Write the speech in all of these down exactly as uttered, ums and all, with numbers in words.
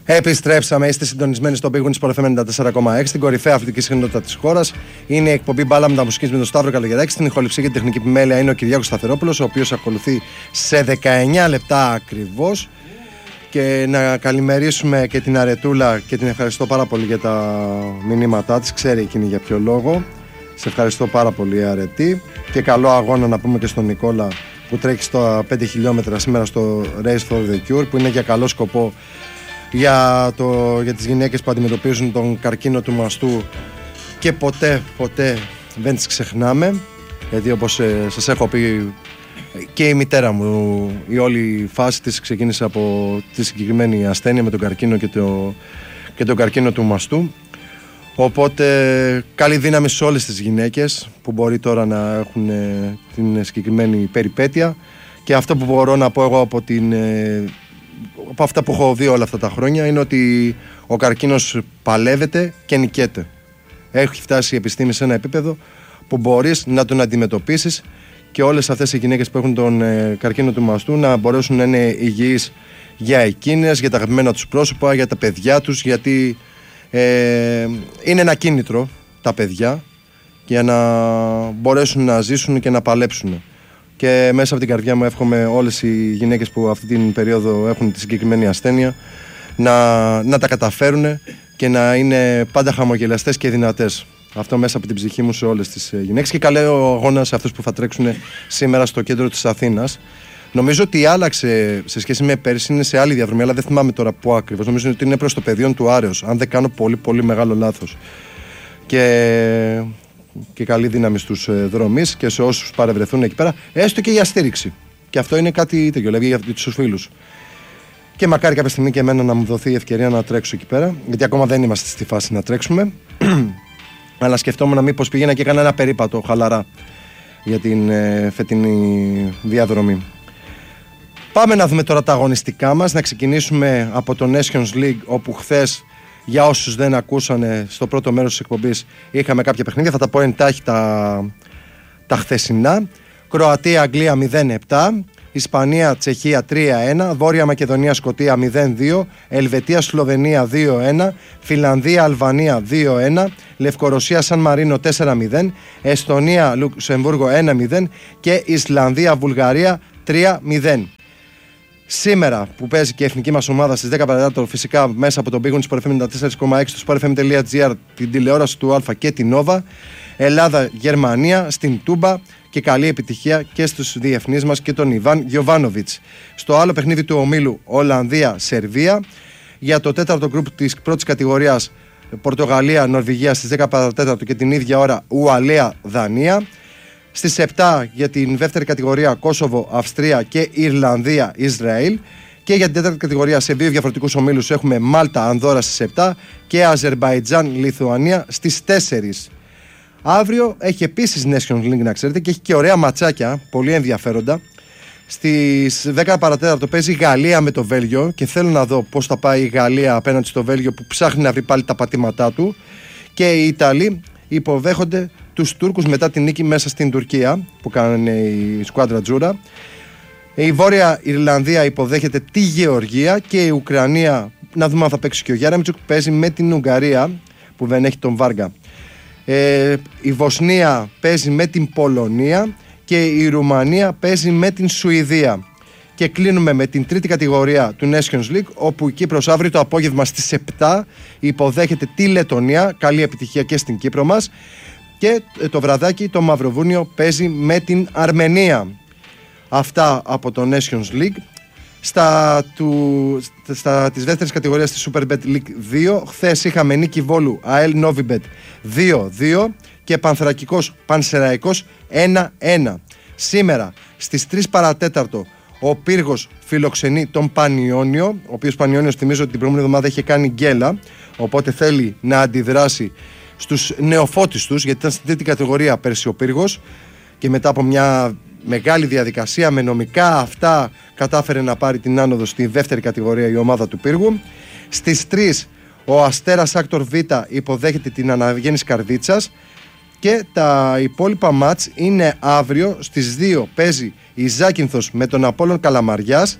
Επιστρέψαμε, είστε συντονισμένοι στο Big Win Sport εφ εμ ενενήντα τέσσερα κόμμα έξι, την κορυφαία αθλητική συχνότητα της χώρας. Είναι η εκπομπή Μπάλα Μεταμουσικής με τον Σταύρο Καλογεράκη. Στην ηχοληψία και την τεχνική επιμέλεια είναι ο Κυριάκος Σταθερόπουλος, ο οποίος ακολουθεί σε δεκαεννιά λεπτά ακριβώς. Και να καλημερίσουμε και την Αρετούλα και την ευχαριστώ πάρα πολύ για τα μηνύματά της. Ξέρει εκείνη για ποιο λόγο. Σε ευχαριστώ πάρα πολύ, Αρετή. Και καλό αγώνα να πούμε και στον Νικόλα που τρέχει στα πέντε χιλιόμετρα σήμερα στο Race for the Cure, που είναι για καλό σκοπό για, το, για τις γυναίκες που αντιμετωπίζουν τον καρκίνο του μαστού και ποτέ, ποτέ δεν τις ξεχνάμε, γιατί όπως ε, σας έχω πει και η μητέρα μου, η όλη φάση της ξεκίνησε από τη συγκεκριμένη ασθένεια με τον καρκίνο και, το, και τον καρκίνο του μαστού. Οπότε καλή δύναμη σε όλες τις γυναίκες που μπορεί τώρα να έχουν ε, την συγκεκριμένη περιπέτεια. Και αυτό που μπορώ να πω εγώ από, την, ε, από αυτά που έχω δει όλα αυτά τα χρόνια είναι ότι ο καρκίνος παλεύεται και νικέται. Έχει φτάσει η επιστήμη σε ένα επίπεδο που μπορείς να τον αντιμετωπίσεις και όλες αυτές οι γυναίκες που έχουν τον ε, καρκίνο του μαστού να μπορέσουν να είναι υγιείς για εκείνες, για τα αγαπημένα τους πρόσωπα, για τα παιδιά τους, γιατί ε, είναι ένα κίνητρο τα παιδιά για να μπορέσουν να ζήσουν και να παλέψουν. Και μέσα από την καρδιά μου εύχομαι όλες οι γυναίκες που αυτή την περίοδο έχουν τη συγκεκριμένη ασθένεια να, να τα καταφέρουν και να είναι πάντα χαμογελαστές και δυνατές. Αυτό μέσα από την ψυχή μου σε όλες τις γυναίκες. Και καλό αγώνα σε αυτούς που θα τρέξουν σήμερα στο κέντρο της Αθήνας. Νομίζω ότι άλλαξε σε σχέση με πέρσι, είναι σε άλλη διαδρομή, αλλά δεν θυμάμαι τώρα πού ακριβώς. Νομίζω ότι είναι προς το πεδίο του Άρεως, αν δεν κάνω πολύ πολύ μεγάλο λάθος. Και, και καλή δύναμη στους δρομείς και σε όσους παρευρεθούν εκεί πέρα, έστω και για στήριξη. Και αυτό είναι κάτι τέτοιο, δηλαδή για τους φίλους. Και μακάρι κάποια στιγμή και εμένα να μου δοθεί η ευκαιρία να τρέξω εκεί πέρα, γιατί ακόμα δεν είμαστε στη φάση να τρέξουμε. Αλλά σκεφτόμουν μήπως πήγαινα και έκανα ένα περίπατο χαλαρά για την ε, φετινή διαδρομή. Πάμε να δούμε τώρα τα αγωνιστικά μας, να ξεκινήσουμε από το Nations League, όπου χθες, για όσους δεν ακούσανε, στο πρώτο μέρος της εκπομπής είχαμε κάποια παιχνίδια, θα τα πω εντάχει τα, τα χθεσινά. Κροατία Αγγλία μηδέν επτά, Ισπανία Τσεχία τρία ένα, Βόρεια Μακεδονία Σκωτία μηδέν δύο, Ελβετία Σλοβενία δύο ένα, Φιλανδία Αλβανία δύο ένα, Λευκορωσία Σαν Μαρίνο τέσσερα μηδέν, Εστονία Λουξεμβούργο ένα μηδέν και Ισλανδία Βουλγαρία τρία μηδέν. Σήμερα που παίζει και η εθνική μας ομάδα στις δέκα παρά τέταρτο, φυσικά μέσα από τον Big Win Sport εφ εμ ενενήντα τέσσερα κόμμα έξι, το sport f m dot g r, την τηλεόραση του Α και την Nova, Ελλάδα-Γερμανία στην Τούμπα, και καλή επιτυχία και στους διεθνείς μας και τον Ιβάν Γιοβάνοβιτς. Στο άλλο παιχνίδι του ομίλου Ολλανδία-Σερβία, για το τέταρτο γκρουπ της πρώτης κατηγορίας Πορτογαλία-Νορβηγία στις δέκα παρά τέταρτο και την ίδια ώρα Ουαλία-Δανία. Στις επτά για την δεύτερη κατηγορία Κόσοβο-Αυστρία και Ιρλανδία-Ισραήλ. Και για την τέταρτη κατηγορία σε δύο διαφορετικούς ομίλους έχουμε Μάλτα-Ανδόρα στις επτά και Αζερμπαϊτζάν-Λιθουανία στις τέσσερις. Αύριο έχει επίσης Nations League, να ξέρετε, και έχει και ωραία ματσάκια, πολύ ενδιαφέροντα. Στις δέκα παρά τέταρτο παίζει η Γαλλία με το Βέλγιο και θέλω να δω πώς θα πάει η Γαλλία απέναντι στο Βέλγιο που ψάχνει να βρει πάλι τα πατήματά του. Και οι Ιταλοί υποδέχονται τους Τούρκους μετά την νίκη μέσα στην Τουρκία που κάνανε η σκουάντρα Τζούρα. Η Βόρεια Ιρλανδία υποδέχεται τη Γεωργία και η Ουκρανία, να δούμε αν θα παίξει και ο Γιάραμιτσουκ, παίζει με την Ουγγαρία που δεν έχει τον Βάργα. Ε, η Βοσνία παίζει με την Πολωνία και η Ρουμανία παίζει με την Σουηδία. Και κλείνουμε με την τρίτη κατηγορία του Nations League, όπου η Κύπρος αύριο το απόγευμα στις επτά υποδέχεται τη Λετωνία. Καλή επιτυχία και στην Κύπρο μας. Και το βραδάκι το Μαυροβούνιο παίζει με την Αρμενία. Αυτά από το Nations League. Στα, του, στα της δεύτερης κατηγορίας της Superbet League δύο, χθες είχαμε νίκη Βόλου ΑΕΛ Novibet δύο δύο και Πανθρακικός Πανσεραϊκός ένα ένα. Σήμερα στις τρεις παρά τέταρτο ο Πύργος φιλοξενεί τον Πανιόνιο, ο οποίος Πανιόνιος, θυμίζω ότι την προηγούμενη εβδομάδα είχε κάνει γκέλα, οπότε θέλει να αντιδράσει στους νεοφώτιστους, γιατί ήταν στην τρίτη κατηγορία πέρσι ο Πύργος και μετά από μια μεγάλη διαδικασία με νομικά αυτά κατάφερε να πάρει την άνοδο στη δεύτερη κατηγορία η ομάδα του Πύργου. Στις τρεις ο Αστέρας Άκτορ Β υποδέχεται την Αναγέννηση Καρδίτσας και τα υπόλοιπα μάτς είναι αύριο. Στις δύο παίζει η Ζάκυνθος με τον Απόλλων Καλαμαριάς.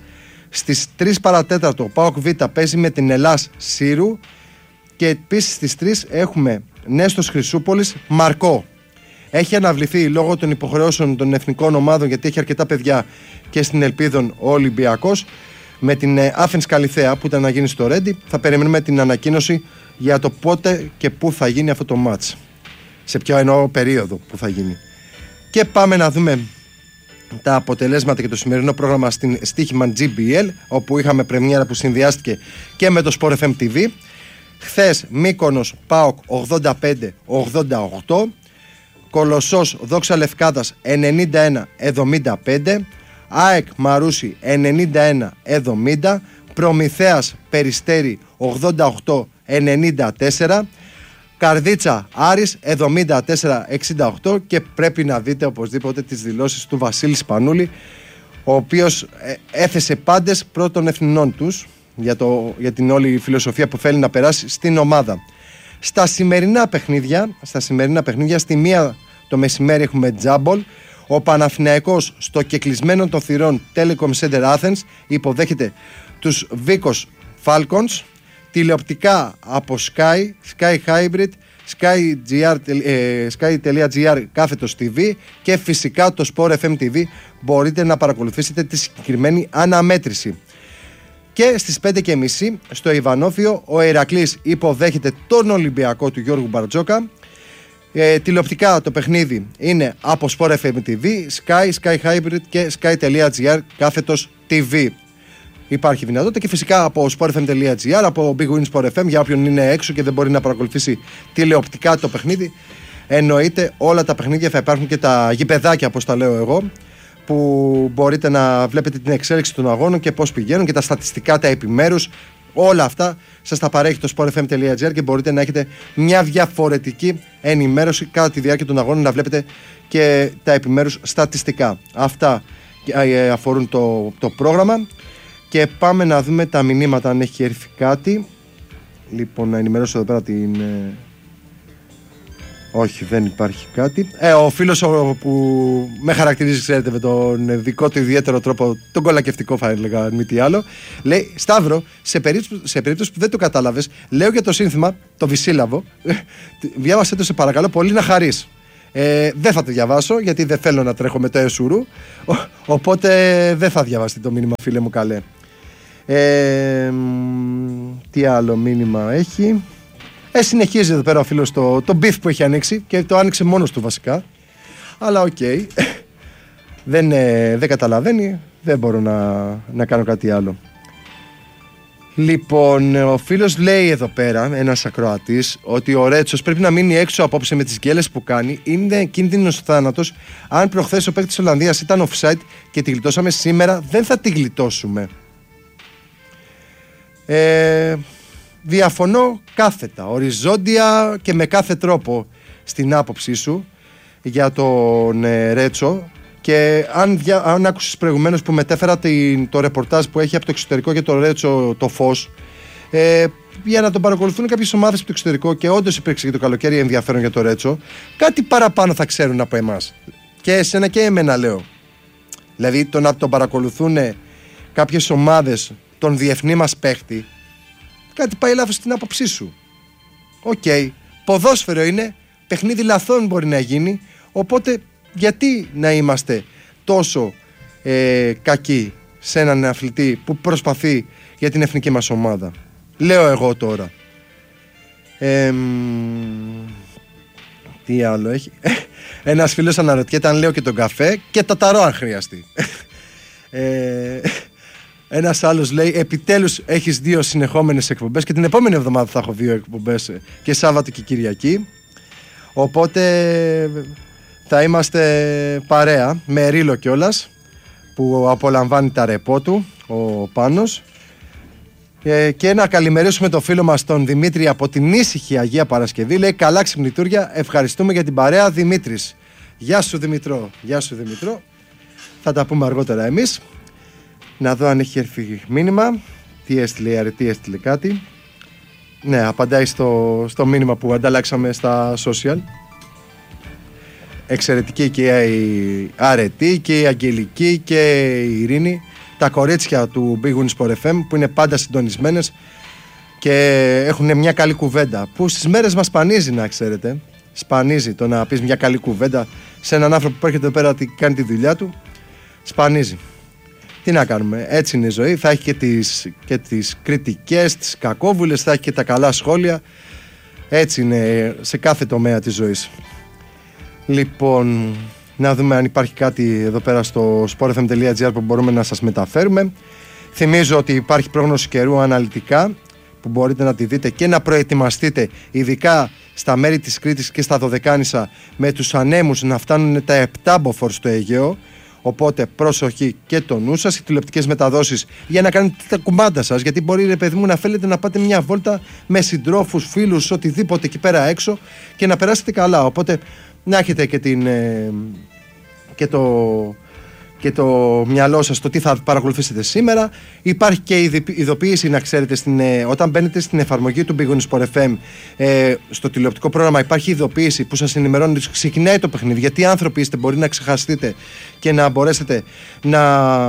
Στις τρεις παρατέταρτο ο ΠΑΟΚ Β παίζει με την Ελλάς Σύρου. Και επίσης στις τρεις έχουμε Νέστος Χρυσούπολης Μαρκό. Έχει αναβληθεί λόγω των υποχρεώσεων των εθνικών ομάδων, γιατί έχει αρκετά παιδιά και στην Ελπίδων ο Ολυμπιακός. Με την Athens Καλιθέα που ήταν να γίνει στο Ρέντι, θα περιμένουμε την ανακοίνωση για το πότε και πού θα γίνει αυτό το μάτς. Σε ποιο εννοώ περίοδο που θα γίνει. Και πάμε να δούμε τα αποτελέσματα και το σημερινό πρόγραμμα στην στοίχημα τζι μπι ελ, όπου είχαμε πρεμιέρα που συνδυάστηκε και με το Sport εφ εμ τι βι. Χθες Μύκονος ΠΑΟΚ ογδόντα πέντε ογδόντα οκτώ, Κολοσσός Δόξα Λευκάδας ενενήντα ένα εβδομήντα πέντε, ΑΕΚ Μαρούσι ενενήντα ένα εβδομήντα, Προμηθέας Περιστέρι ογδόντα οκτώ ενενήντα τέσσερα, Καρδίτσα Άρης εβδομήντα τέσσερα εξήντα οκτώ. Και πρέπει να δείτε οπωσδήποτε τις δηλώσεις του Βασίλη Σπανούλη, ο οποίος έθεσε πάντες πρώτων εθνινών τους για, το, για την όλη φιλοσοφία που θέλει να περάσει στην ομάδα. Στα σημερινά παιχνίδια, στα σημερινά παιχνίδια στη μία το μεσημέρι έχουμε τζάμπολ. Ο Παναθηναϊκός στο κεκλεισμένο των θυρών Telecom Center Athens υποδέχεται τους Βίκος Falcons. Τηλεοπτικά από Sky, Sky Hybrid, Sky.gr κάθετος τι βι και φυσικά το Sport εφ εμ τι βι μπορείτε να παρακολουθήσετε τη συγκεκριμένη αναμέτρηση. Και στις πέντε και μισή στο Ιβανόφιο ο Ηρακλής υποδέχεται τον Ολυμπιακό του Γιώργου Μπαρτζόκα. Ε, τηλεοπτικά το παιχνίδι είναι από Sport εφ εμ τι βι, Sky, Sky Hybrid και Sky.gr κάθετος τι βι. Υπάρχει δυνατότητα και φυσικά από sport f m dot g r, από Big Win Sport εφ εμ για όποιον είναι έξω και δεν μπορεί να παρακολουθήσει τηλεοπτικά το παιχνίδι. Εννοείται όλα τα παιχνίδια θα υπάρχουν και τα γηπεδάκια, όπως τα λέω εγώ, που μπορείτε να βλέπετε την εξέλιξη των αγώνων και πώς πηγαίνουν και τα στατιστικά, τα επιμέρους. Όλα αυτά σας τα παρέχει το sport f m dot g r και μπορείτε να έχετε μια διαφορετική ενημέρωση κατά τη διάρκεια των αγώνων, να βλέπετε και τα επιμέρους στατιστικά. Αυτά αφορούν το, το πρόγραμμα. Και πάμε να δούμε τα μηνύματα αν έχει έρθει κάτι. Λοιπόν, να ενημερώσω εδώ πέρα την... Όχι, δεν υπάρχει κάτι. Ε, ο φίλος που με χαρακτηρίζει, ξέρετε, με τον δικό του ιδιαίτερο τρόπο, τον κολακευτικό θα έλεγα, αν μη τι άλλο, λέει: Σταύρο, σε περίπτωση, σε περίπτωση που δεν το κατάλαβες, λέω για το σύνθημα, το βυσίλαβο, διάβασέ το σε παρακαλώ πολύ να χαρείς. Ε, δεν θα το διαβάσω γιατί δεν θέλω να τρέχω με το εσουρού, οπότε δεν θα διαβαστεί το μήνυμα, φίλε μου καλέ. Ε, τι άλλο μήνυμα έχει? Ε, συνεχίζει εδώ πέρα ο φίλος το, το beef που έχει ανοίξει και το άνοιξε μόνος του βασικά. Αλλά οκ, okay. δεν, ε, δεν καταλαβαίνει, δεν μπορώ να, να κάνω κάτι άλλο. Λοιπόν, ο φίλος λέει εδώ πέρα, ένας ακροατής, ότι ο Ρέτσος πρέπει να μείνει έξω απόψε με τις γκέλες που κάνει. Είναι κίνδυνος θάνατος. Αν προχθές ο παίκτης της Ολλανδίας ήταν offside και τη γλιτώσαμε, σήμερα δεν θα τη γλιτώσουμε. Ε, διαφωνώ κάθετα, οριζόντια και με κάθε τρόπο στην άποψή σου για τον ε, Ρέτσο. Και αν, δια, αν άκουσες προηγουμένως που μετέφερα την, το ρεπορτάζ που έχει από το εξωτερικό για το Ρέτσο το Φως, ε, για να τον παρακολουθούν κάποιες ομάδες από το εξωτερικό, και όντως υπήρξε και το καλοκαίρι ενδιαφέρον για το Ρέτσο, κάτι παραπάνω θα ξέρουν από εμάς. Και εσένα και εμένα λέω. Δηλαδή το να τον παρακολουθούν κάποιες ομάδες, τον διεθνή μας παίχτη, κάτι πάει λάθος στην άποψή σου. Οκ, okay. Ποδόσφαιρο είναι, παιχνίδι λαθών μπορεί να γίνει, οπότε γιατί να είμαστε τόσο ε, κακοί σε έναν αθλητή που προσπαθεί για την εθνική μας ομάδα? Λέω εγώ τώρα. Ε, τι άλλο έχει? Ένας φίλος αναρωτιέται αν λέω και τον καφέ και το ταρό αν χρειαστεί. ε, Ένας άλλος λέει: επιτέλους έχεις δύο συνεχόμενες εκπομπές, και την επόμενη εβδομάδα θα έχω δύο εκπομπές, και Σάββατο και Κυριακή. Οπότε θα είμαστε παρέα με Ρίλο κιόλας, που απολαμβάνει τα ρεπό του ο Πάνος. ε, Και να καλημερίσουμε τον φίλο μας τον Δημήτρη από την ήσυχη Αγία Παρασκευή. Λέει: καλά ξυπνητούρια, ευχαριστούμε για την παρέα, Δημήτρης. Γεια σου Δημητρό. Γεια σου Δημητρό. Θα τα πούμε αργότερα εμείς. Να δω αν έχει έρθει μήνυμα. Τι έστειλε η Αρετή, έστειλε κάτι. Ναι, απαντάει στο, στο μήνυμα που ανταλλάξαμε στα social. Εξαιρετική και η Αρετή και η Αγγελική και η Ειρήνη. τα κορίτσια του Big Win Sport εφ εμ που είναι πάντα συντονισμένες και έχουν μια καλή κουβέντα. Που στις μέρες μας σπανίζει, να ξέρετε. Σπανίζει το να πεις μια καλή κουβέντα σε έναν άνθρωπο που έρχεται εδώ πέρα και κάνει τη δουλειά του. Σπανίζει. Τι να κάνουμε, έτσι είναι η ζωή. Θα έχει και τις, και τις κριτικές, τις κακόβουλες, θα έχει και τα καλά σχόλια. Έτσι είναι σε κάθε τομέα της ζωής. Λοιπόν, να δούμε αν υπάρχει κάτι εδώ πέρα στο sport f m dot g r που μπορούμε να σας μεταφέρουμε. Θυμίζω ότι υπάρχει πρόγνωση καιρού αναλυτικά που μπορείτε να τη δείτε και να προετοιμαστείτε, ειδικά στα μέρη της Κρήτης και στα Δωδεκάνησα, με τους ανέμους να φτάνουν τα επτά μποφόρ στο Αιγαίο. Οπότε προσοχή και το νου σας, οι τηλεοπτικές μεταδόσεις για να κάνετε τα κουμάντα σας. Γιατί μπορεί, ρε παιδί μου, να θέλετε να πάτε μια βόλτα με συντρόφους, φίλους, οτιδήποτε εκεί πέρα έξω και να περάσετε καλά. Οπότε να έχετε και, την, ε, και, το, και το μυαλό σας το τι θα παρακολουθήσετε σήμερα. Υπάρχει και η ειδοποίηση, να ξέρετε, στην, ε, όταν μπαίνετε στην εφαρμογή του Big Win Sport εφ εμ, ε, στο τηλεοπτικό πρόγραμμα υπάρχει ειδοποίηση που σας ενημερώνει ότι ξεκινάει το παιχνίδι. Γιατί άνθρωποι είστε, μπορεί να ξεχαστείτε και να μπορέσετε να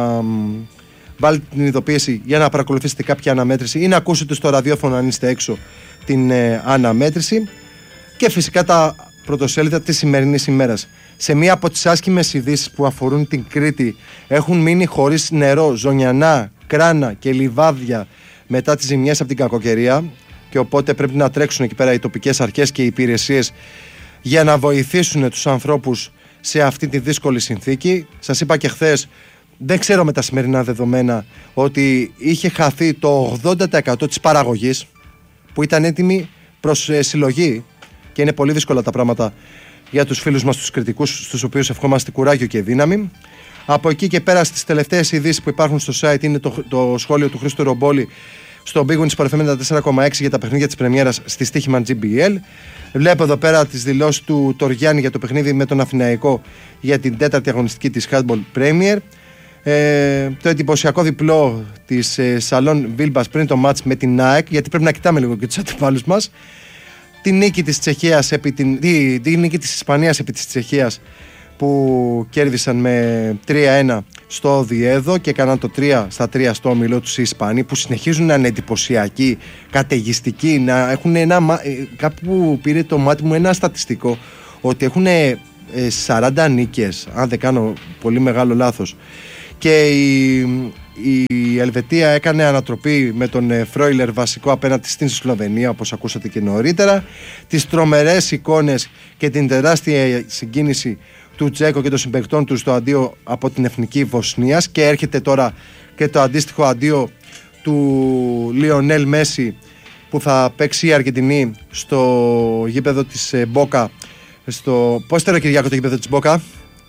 βάλετε την ειδοποίηση για να παρακολουθήσετε κάποια αναμέτρηση ή να ακούσετε στο ραδιόφωνο αν είστε έξω την ε, αναμέτρηση. Και φυσικά τα πρωτοσέλιδα της σημερινής ημέρας. Σε μία από τις άσχημες ειδήσεις που αφορούν την Κρήτη έχουν μείνει χωρίς νερό, ζωνιανά, κράνα και λιβάδια μετά τις ζημιές από την κακοκαιρία και οπότε πρέπει να τρέξουν εκεί πέρα οι τοπικές αρχές και οι υπηρεσίες για να βοηθήσουν τους ανθρώπους σε αυτή τη δύσκολη συνθήκη. Σας είπα και χθες, δεν ξέρω με τα σημερινά δεδομένα, ότι είχε χαθεί το ογδόντα τοις εκατό της παραγωγής που ήταν έτοιμη προς ε, συλλογή και είναι πολύ δύσκολα τα πράγματα για τους φίλους μας τους κριτικούς, στους οποίους ευχόμαστε κουράγιο και δύναμη. Από εκεί και πέρα στις τελευταίες ειδήσεις που υπάρχουν στο site είναι το, το σχόλιο του Χρήστου Ρομπόλη στο Big Win Sport εφ εμ τέσσερα κόμμα έξι για τα παιχνίδια της πρεμιέρας στη Στοίχημαν τζι μπι ελ. Βλέπω εδώ πέρα τις δηλώσεις του Τοριάννη για το παιχνίδι με τον Αθηναϊκό για την τέταρτη αγωνιστική της Handball Premier. Ε, το εντυπωσιακό διπλό της ε, Σαλόν Βίλμπας πριν το μάτς με την ΑΕΚ, γιατί πρέπει να κοιτάμε λίγο και τους αντιπάλους μας. Τη νίκη της Τσεχίας επί την, τη, τη νίκη της Ισπανίας επί της Τσεχίας που κέρδισαν με τρία ένα στο Οβιέδο και έκαναν το τρία στα τρία στο όμιλό τους οι Ισπανοί, που συνεχίζουν να είναι εντυπωσιακοί, καταιγιστικοί, να έχουν ένα, κάπου πήρε το μάτι μου ένα στατιστικό ότι έχουν σαράντα νίκες, αν δεν κάνω πολύ μεγάλο λάθος, και η, η Ελβετία έκανε ανατροπή με τον Φρόιλερ βασικό απέναντι στην Σλοβενία, όπως ακούσατε και νωρίτερα. Τις τρομερές εικόνες και την τεράστια συγκίνηση του Τζέκο και των συμπαικτών του στο αντίο από την Εθνική Βοσνίας, και έρχεται τώρα και το αντίστοιχο αντίο του Λιονέλ Μέση που θα παίξει η Αργεντινή στο γήπεδο της Μπόκα, στο... πώς ήταν, Κυριάκο, το γήπεδο της Μπόκα?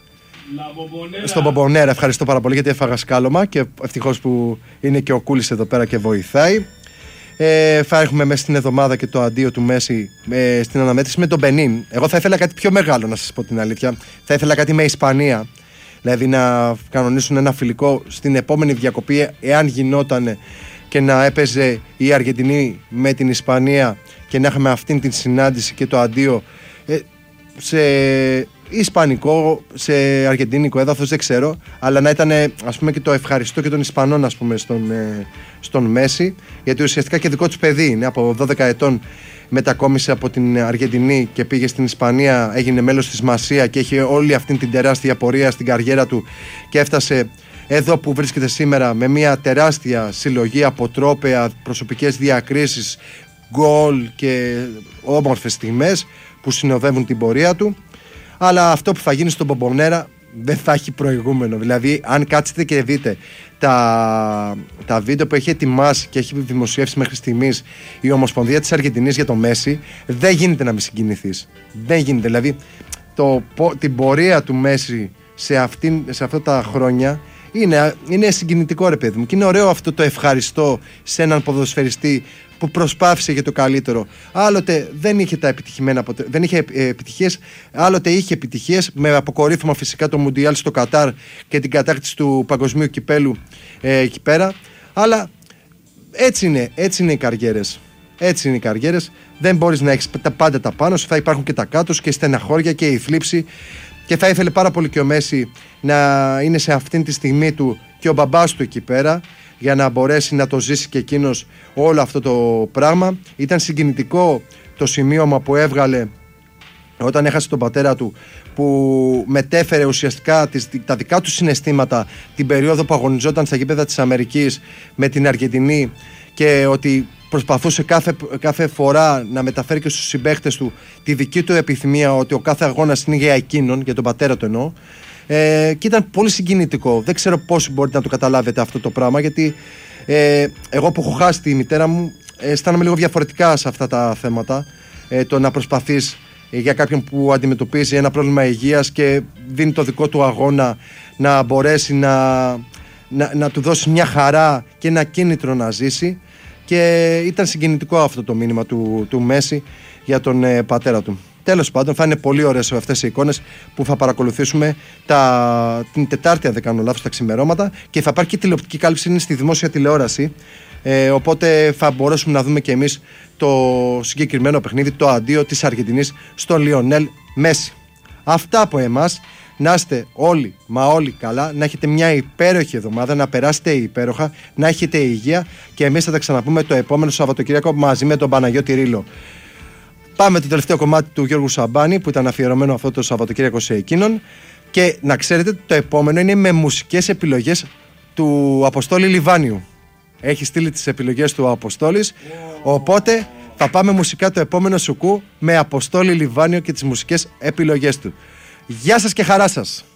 Στον Μπομπονέρα. Ευχαριστώ πάρα πολύ, γιατί έφαγα σκάλωμα και ευτυχώς που είναι και ο Κούλης εδώ πέρα και βοηθάει. Ε, θα έχουμε μέσα στην εβδομάδα και το αντίο του Μέση ε, στην αναμέτρηση με τον Μπενίν. Εγώ θα ήθελα κάτι πιο μεγάλο, να σας πω την αλήθεια. Θα ήθελα κάτι με Ισπανία. Δηλαδή να κανονίσουν ένα φιλικό στην επόμενη διακοπή, εάν γινόταν, και να έπαιζε η Αργεντινή με την Ισπανία και να είχαμε αυτήν την συνάντηση και το αντίο ε, σε ισπανικό, σε αργεντίνικο έδαφος, δεν ξέρω, αλλά να ήταν, ας πούμε, και το ευχαριστώ και των Ισπανών, ας πούμε, στον, ε, στον Μέση, γιατί ουσιαστικά και δικό τους παιδί είναι, από δώδεκα ετών μετακόμισε από την Αργεντινή και πήγε στην Ισπανία, έγινε μέλος της Μασία και έχει όλη αυτή την τεράστια πορεία στην καριέρα του και έφτασε εδώ που βρίσκεται σήμερα με μια τεράστια συλλογή από τρόπαια, προσωπικές διακρίσεις, γκολ και όμορφες στιγμές που συνοδεύουν την πορεία του. Αλλά αυτό που θα γίνει στον Μπομπονέρα δεν θα έχει προηγούμενο. Δηλαδή, αν κάτσετε και δείτε τα, τα βίντεο που έχει ετοιμάσει και έχει δημοσιεύσει μέχρι στιγμής η Ομοσπονδία της Αργεντινής για το Μέση, δεν γίνεται να μην συγκινηθείς. Δεν γίνεται. Δηλαδή, το, την πορεία του Μέση σε, αυτήν, σε αυτά τα χρόνια είναι, είναι συγκινητικό, ρε παιδί μου. Και είναι ωραίο αυτό το ευχαριστώ σε έναν ποδοσφαιριστή που προσπάθησε για το καλύτερο. Άλλοτε δεν είχε τα επιτυχημένα, δεν είχε επιτυχίες, άλλοτε είχε επιτυχίες, με αποκορύφωμα φυσικά το Μουντιάλ στο Κατάρ και την κατάκτηση του παγκοσμίου κυπέλου ε, εκεί πέρα. Αλλά έτσι είναι, έτσι είναι οι καριέρες. Έτσι είναι οι καριέρες. Δεν μπορείς να έχεις τα πάντα τα πάνω σου, θα υπάρχουν και τα κάτω σου και η στεναχώρια και η θλίψη. Και θα ήθελε πάρα πολύ και ο Μέση να είναι σε αυτήν τη στιγμή του και ο μπαμπάς του εκεί πέρα, για να μπορέσει να το ζήσει και εκείνος όλο αυτό το πράγμα. Ήταν συγκινητικό το σημείωμα που έβγαλε όταν έχασε τον πατέρα του, που μετέφερε ουσιαστικά τις, τα δικά του συναισθήματα την περίοδο που αγωνιζόταν στα γήπεδα της Αμερικής με την Αργεντινή, και ότι προσπαθούσε κάθε, κάθε φορά να μεταφέρει και στους συμπαίχτες του τη δική του επιθυμία, ότι ο κάθε αγώνας είναι για εκείνον, για τον πατέρα του εννοώ. Ε, και ήταν πολύ συγκινητικό. Δεν ξέρω πώς μπορείτε να το καταλάβετε αυτό το πράγμα, γιατί ε, εγώ που έχω χάσει τη μητέρα μου, αισθάνομαι λίγο διαφορετικά σε αυτά τα θέματα. Ε, το να προσπαθείς για κάποιον που αντιμετωπίζει ένα πρόβλημα υγείας και δίνει το δικό του αγώνα να μπορέσει να, να, να του δώσει μια χαρά και ένα κίνητρο να ζήσει. Και ήταν συγκινητικό αυτό το μήνυμα του, του Μέση για τον ε, πατέρα του. Τέλος πάντων, θα είναι πολύ ωραίες αυτές οι εικόνες που θα παρακολουθήσουμε τα, την Τετάρτη, αν δεν κάνω λάθος, τα ξημερώματα, και θα υπάρχει και τηλεοπτική κάλυψη, είναι στη δημόσια τηλεόραση. Ε, οπότε θα μπορέσουμε να δούμε και εμείς το συγκεκριμένο παιχνίδι, το αντίο της Αργεντινής στον Λιονέλ Μέση. Αυτά από εμάς. Να είστε όλοι, μα όλοι καλά, να έχετε μια υπέροχη εβδομάδα, να περάσετε υπέροχα, να έχετε υγεία, και εμείς θα τα ξαναπούμε το επόμενο Σαββατοκύριακο μαζί με τον Παναγιώτη Ρήλο. Πάμε το τελευταίο κομμάτι του Γιώργου Σαμπάνη, που ήταν αφιερωμένο αυτό το Σαββατοκύριακο σε εκείνον, και να ξέρετε το επόμενο είναι με μουσικές επιλογές του Αποστόλη Λιβάνιου. Έχει στείλει τις επιλογές του ο Αποστόλης, οπότε θα πάμε μουσικά το επόμενο σουκού με Αποστόλη Λιβάνιο και τις μουσικές επιλογές του. Γεια σας και χαρά σας!